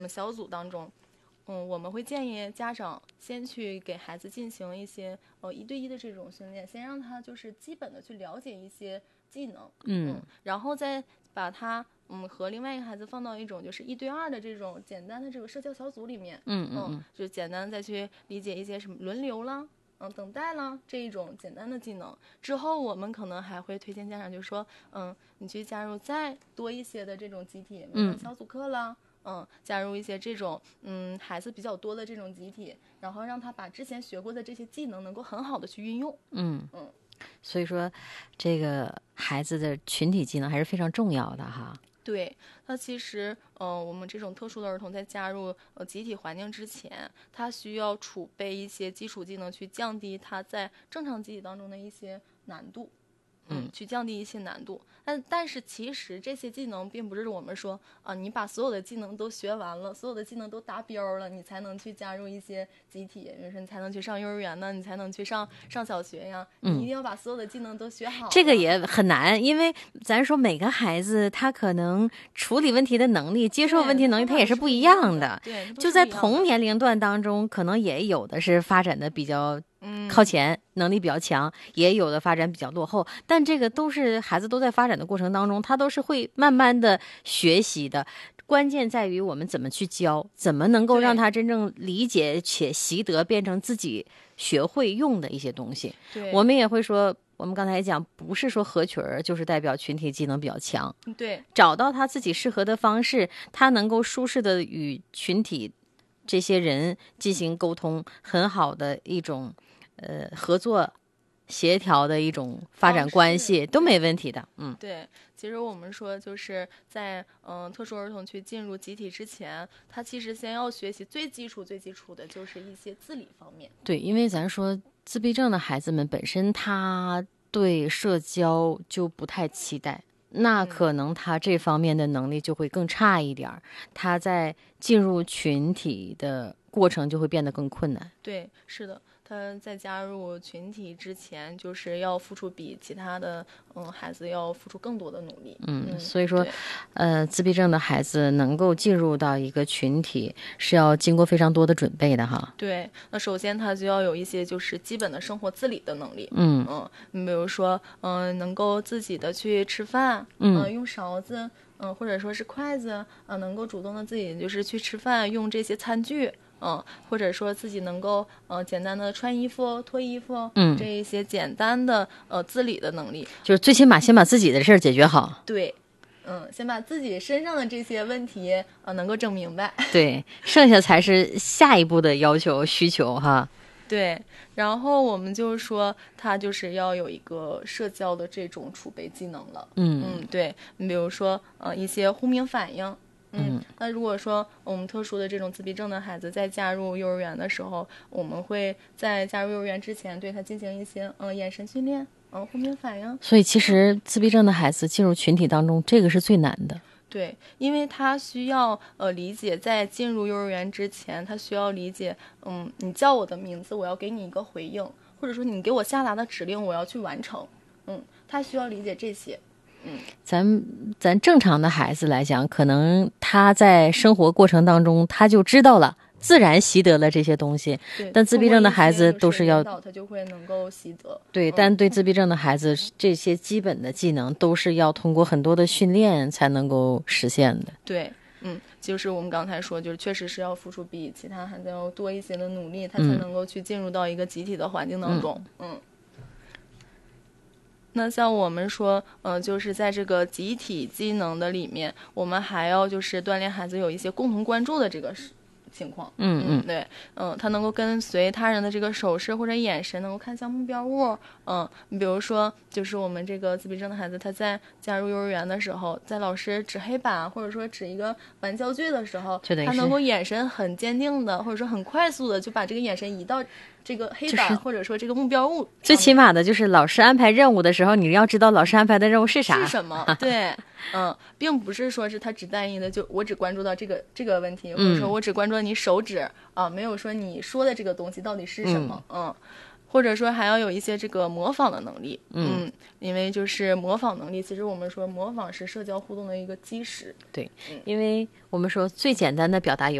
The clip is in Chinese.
小组当中，我们会建议家长先去给孩子进行一些1对1的这种训练，先让他就是基本的去了解一些技能，然后再把他和另外一个孩子放到一种就是1对2的这种简单的这个社交小组里面，就简单再去理解一些什么轮流啦。等待啦，这一种简单的技能之后，我们可能还会推荐家长，就说，你去加入再多一些的这种集体，小组课啦，加入一些这种孩子比较多的这种集体，然后让他把之前学过的这些技能能够很好的去运用。 所以说，这个孩子的群体技能还是非常重要的哈。 对，那其实我们这种特殊的儿童在加入集体环境之前，他需要储备一些基础技能，去降低他在正常集体当中的一些难度。去降低一些难度，但是其实这些技能并不是我们说你把所有的技能都学完了，所有的技能都达标了，你才能去加入一些集体，比如说你才能去上幼儿园呢，你才能去上小学呀，你一定要把所有的技能都学好。 这个也很难，因为咱说每个孩子他可能处理问题的能力、接受问题能力他也是不一样的。 对， 就在同年龄段当中，可能也有的是发展的比较靠前，能力比较强，也有的发展比较落后，但这个都是孩子都在发展的过程当中，他都是会慢慢的学习的。关键在于我们怎么去教，怎么能够让他真正理解且习得，变成自己学会用的一些东西。我们也会说，我们刚才讲，不是说合群儿就是代表群体技能比较强。 对， 找到他自己适合的方式，他能够舒适的与群体这些人进行沟通，很好的一种合作协调的一种发展关系都没问题的。 对，其实我们说就是在特殊儿童去进入集体之前，他其实先要学习最基础的就是一些自理方面。 对，因为咱说自闭症的孩子们本身他对社交就不太期待，那可能他这方面的能力就会更差一点，他在进入群体的过程就会变得更困难。 对，是的，他在加入群体之前，就是要付出比其他的孩子要付出更多的努力。 所以说自闭症的孩子能够进入到一个群体是要经过非常多的准备的哈。 对，那首先他就要有一些就是基本的生活自理的能力。你比如说能够自己的去吃饭，用勺子，或者说是筷子，能够主动的自己就是去吃饭，用这些餐具。或者说自己能够简单的穿衣服、脱衣服，这一些简单的自理的能力， 就是最起码先把自己的事儿解决好。 对，先把自己身上的这些问题能够整明白。 对，剩下才是下一步的要求需求哈。 对，然后我们就说他就是要有一个社交的这种储备技能了。对，你比如说一些呼鸣反应。那如果说我们特殊的这种自闭症的孩子在加入幼儿园的时候，我们会在加入幼儿园之前对他进行一些眼神训练，呼鸣反应。 所以其实自闭症的孩子进入群体当中，这个是最难的。 对，因为他需要理解，在进入幼儿园之前，他需要理解，你叫我的名字，我要给你一个回应，或者说你给我下达的指令，我要去完成。他需要理解这些。 咱正常的孩子来讲，可能他在生活过程当中他就知道了，自然习得了这些东西。但自闭症的孩子都是要他就会能够习得。 对，但对自闭症的孩子，这些基本的技能都是要通过很多的训练才能够实现的。 对，就是我们刚才说，就是确实是要付出比其他孩子要多一些的努力，他才能够去进入到一个集体的环境当中。那像我们说，就是在这个集体技能的里面，我们还要就是锻炼孩子有一些共同关注的这个情况。对，他能够跟随他人的这个手势或者眼神，能够看向目标物。你比如说，就是我们这个自闭症的孩子，他在加入幼儿园的时候，在老师指黑板或者说指一个玩教具的时候，他能够眼神很坚定的，或者说很快速的就把这个眼神移到这个黑板，或者说这个目标物。 最起码的就是老师安排任务的时候，你要知道老师安排的任务是啥， 是什么。对，并不是说是他只单一的，就我只关注到这个问题，或者说我只关注到你手指没有说你说的这个东西到底是什么。 或者说还要有一些这个模仿的能力。因为就是模仿能力，其实我们说模仿是社交互动的一个基石。 对，因为我们说最简单的表达